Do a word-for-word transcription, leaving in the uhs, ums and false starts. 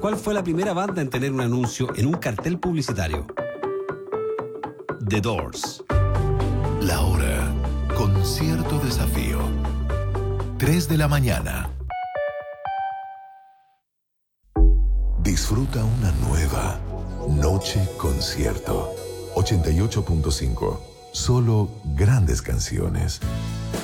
¿Cuál fue la primera banda en tener un anuncio en un cartel publicitario? The Doors. La hora con cierto desafío. tres de la mañana. Disfruta una nueva Noche Concierto. ochenta y ocho punto cinco. Solo grandes canciones.